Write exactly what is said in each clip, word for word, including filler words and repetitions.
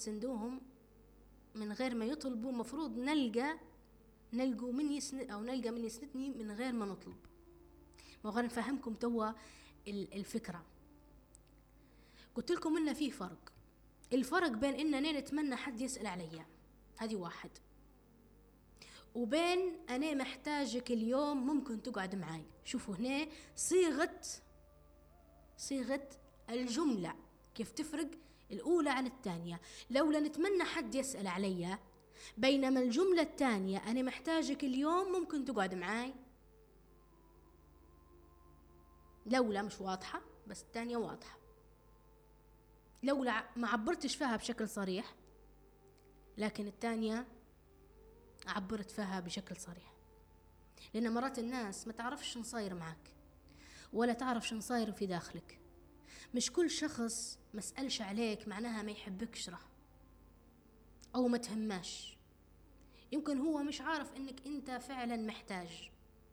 يسندوهم من غير ما يطلبوا، مفروض نلقى نلقوا من يسند أو نلقى من يسندني من غير ما نطلب. وغير نفهمكم توا الفكرة. قلت لكم إن في فرق، الفرق بين إنني نتمنى حد يسأل عليا، هذه واحد، وبين أنا محتاجك اليوم ممكن تقعد معاي. شوفوا هنا صيغة صيغة الجملة كيف تفرق الأولى عن الثانية. لولا نتمنى حد يسأل عليا، بينما الجملة الثانية أنا محتاجك اليوم ممكن تقعد معاي. لولا مش واضحة، بس الثانية واضحة. لولا ما عبرتش فيها بشكل صريح، لكن الثانية عبرت فيها بشكل صريح. لأن مرات الناس ما تعرفش شو نصاير معك، ولا تعرف شو نصاير في داخلك. مش كل شخص ما سألش عليك معناها ما يحبكش راه، أو ما تهماش. يمكن هو مش عارف إنك أنت فعلا محتاج.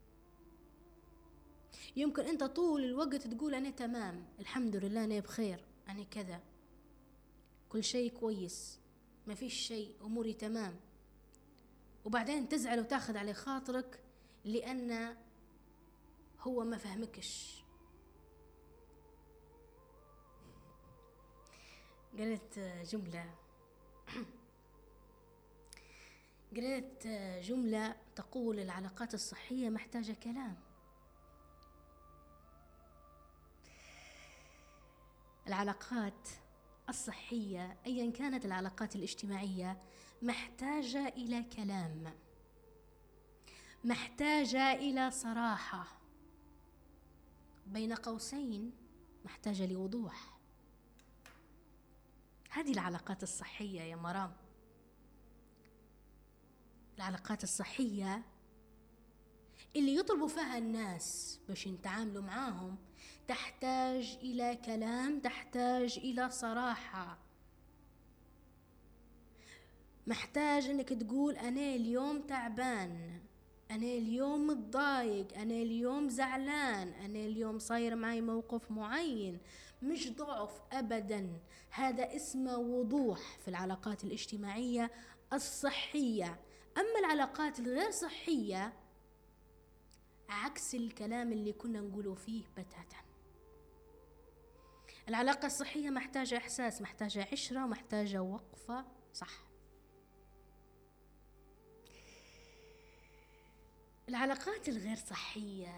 يمكن أنت طول الوقت تقول أنا تمام، الحمد لله، أنا بخير، أنا كذا، كل شيء كويس، ما فيش شيء، أموري تمام. وبعدين تزعل وتاخذ على خاطرك لأن هو ما فهمكش. قلت جملة قلت جملة تقول العلاقات الصحية محتاجة كلام. العلاقات الصحية أيا كانت العلاقات الاجتماعية محتاجة إلى كلام، محتاجة إلى صراحة، بين قوسين محتاجة لوضوح. هذه العلاقات الصحية يا مرام. العلاقات الصحية اللي يطلبوا فيها الناس باش يتعاملوا معاهم تحتاج إلى كلام، تحتاج إلى صراحة. محتاج انك تقول أنا اليوم تعبان، أنا اليوم متضايق، أنا اليوم زعلان، أنا اليوم صاير معي موقف معين. مش ضعف أبدا، هذا اسمه وضوح في العلاقات الاجتماعية الصحية. أما العلاقات الغير صحية عكس الكلام اللي كنا نقوله فيه بتاتا. العلاقة الصحية محتاجة إحساس، محتاجة عشرة، محتاجة وقفة صح. العلاقات الغير صحية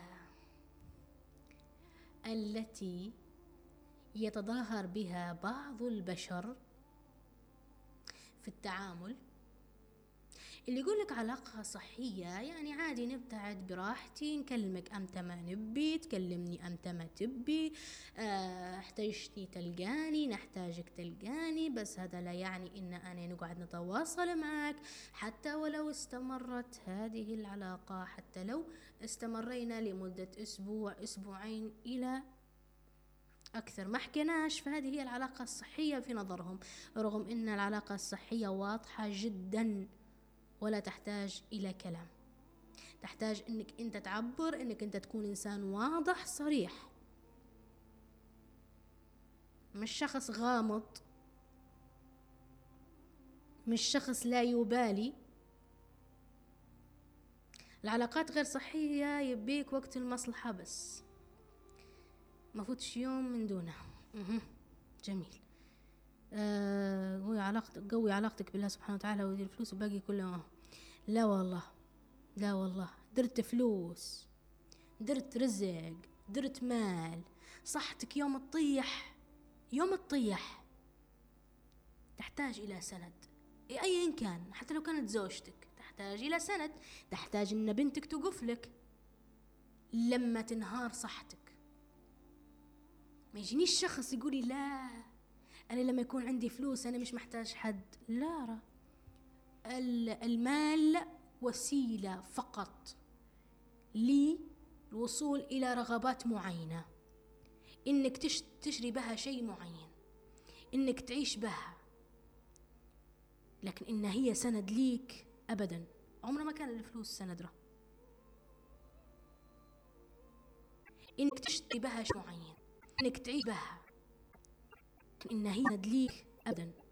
التي يتظاهر بها بعض البشر في التعامل، اللي يقول لك علاقة صحية يعني عادي نبتعد براحتي، نكلمك أمتى ما نبي، تكلمني أمتى ما تبي، اه احتاجتني تلقاني، نحتاجك تلقاني، بس هذا لا يعني إن أنا نقعد نتواصل معك حتى ولو استمرت هذه العلاقة، حتى لو استمرينا لمدة أسبوع أسبوعين إلى أكثر ما حكيناش. فهذه هي العلاقة الصحية في نظرهم، رغم إن العلاقة الصحية واضحة جدا ولا تحتاج إلى كلام. تحتاج إنك أنت تعبر، إنك أنت تكون إنسان واضح صريح، مش شخص غامض، مش شخص لا يبالي. العلاقات غير صحية يبيك وقت المصلحة بس، ما فوتش يوم من دونه. جميل. آه قوي علاقتك قوي علاقتك بالله سبحانه وتعالى ودير فلوس وباقي كله. لا والله، لا والله، درت فلوس، درت رزق، درت مال، صحتك يوم تطيح، يوم تطيح تحتاج إلى سند أيا كان، حتى لو كانت زوجتك تحتاج إلى سند، تحتاج إن بنتك توقف لك لما تنهار صحتك. ما يجينيش شخص يقولي لا أنا لما يكون عندي فلوس أنا مش محتاج حد. لا را، المال وسيلة فقط للوصول إلى رغبات معينة، إنك تشتري بها شيء معين، إنك تعيش بها، لكن إن هي سند ليك أبدا. عمره ما كان الفلوس سند را. إنك تشتري بها شيء معين، إنك تعيش بها، إن هي سند ليك أبدا.